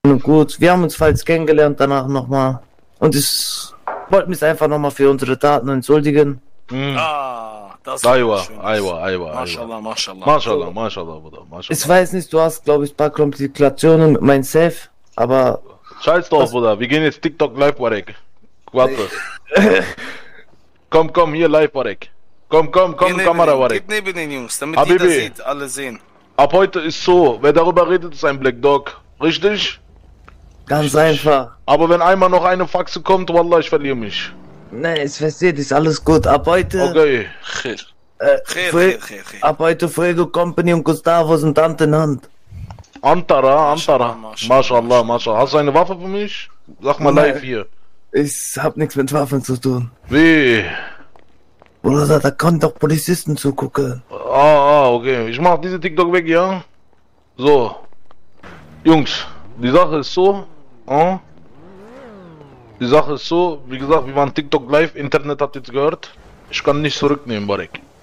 Gut, wir haben uns falls kennengelernt danach nochmal. Und ich wollte mich einfach nochmal für unsere Taten entschuldigen. Das ist Aywa. Mashallah, Mashallah, Bruder. Mashallah. Ich weiß nicht, du hast, glaube ich, ein paar Komplikationen mit meinem Safe, aber... Scheiß drauf, Bruder. Wir gehen jetzt TikTok live, Warek. Warte. komm, hier live, Warek. Komm, Kamera, Warek. Gib neben den Jungs, damit Habibi. jeder sieht, alle sehen. Ab heute ist so, wer darüber redet, ist ein Black Dog. Richtig? Ganz einfach. Aber wenn einmal noch eine Faxe kommt, Wallah, ich verliere mich. Nein, ich verstehe dich, alles gut. Ab heute... Okay. Khair. Ab heute Fuego Company und Gustavo sind Hand in Hand. Antara. Mashallah. Mashallah. Hast du eine Waffe für mich? Sag mal Nein. live hier. Ich hab nichts mit Waffen zu tun. Wie? Bruder, da können doch Polizisten zugucken. Okay. Ich mach diese TikTok weg, ja? So. Jungs, die Sache ist so. Die Sache ist so, wie gesagt, wir waren TikTok live, Internet hat jetzt gehört. Ich kann nicht zurücknehmen, Barek.